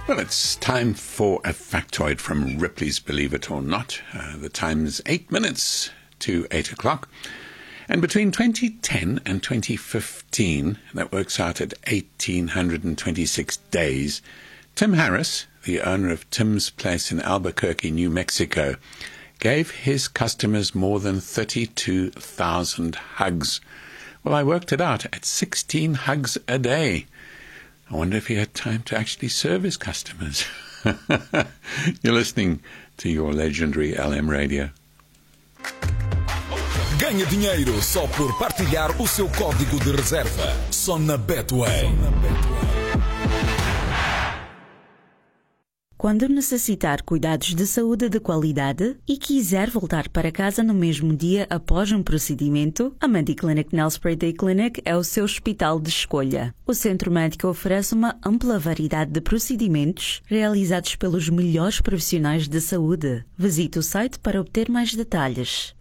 Well, it's time for a factoid from Ripley's Believe It or Not. The time's 8 minutes to 8 o'clock. And between 2010 and 2015, that works out at 1,826 days, Tim Harris, the owner of Tim's Place in Albuquerque, New Mexico, gave his customers more than 32,000 hugs. Well, I worked it out at 16 hugs a day. I wonder if he had time to actually serve his customers. You're listening to your legendary LM Radio. Ganhe dinheiro só por partilhar o seu código de reserva. Só na Betway. Quando necessitar cuidados de saúde de qualidade e quiser voltar para casa no mesmo dia após um procedimento, a Mediclinic Nelspruit Day Clinic é o seu hospital de escolha. O centro médico oferece uma ampla variedade de procedimentos realizados pelos melhores profissionais de saúde. Visite o site para obter mais detalhes.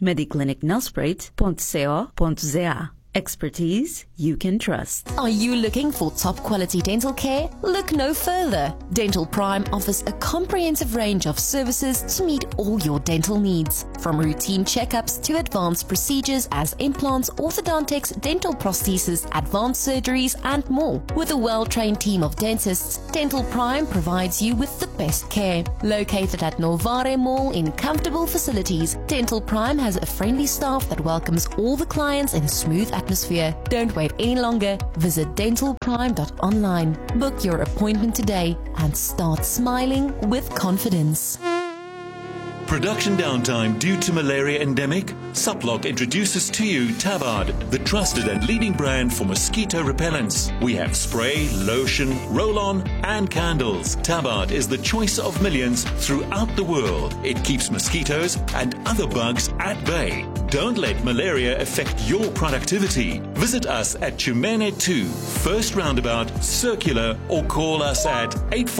mediclinicnelspruit.co.za. Expertise you can trust. Are you looking for top quality dental care? Look no further. Dental Prime offers a comprehensive range of services to meet all your dental needs. From routine checkups to advanced procedures as implants, orthodontics, dental prosthesis, advanced surgeries and more. With a well-trained team of dentists, Dental Prime provides you with the best care. Located at Novare Mall in comfortable facilities, Dental Prime has a friendly staff that welcomes all the clients in a smooth atmosphere. Don't wait any longer. Visit dentalprime.online. Book your appointment today and start smiling with confidence. Production downtime due to malaria endemic? Suplock introduces to you Tabard, the trusted and leading brand for mosquito repellents. We have spray, lotion, roll-on and candles. Tabard is the choice of millions throughout the world. It keeps mosquitoes and other bugs at bay. Don't let malaria affect your productivity. Visit us at Chumene 2, First Roundabout, Circular, or call us at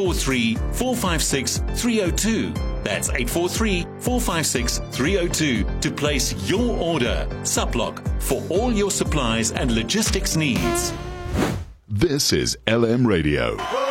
843-456-302. That's 843-456-302 to place your order. Suplock, for all your supplies and logistics needs. This is LM Radio.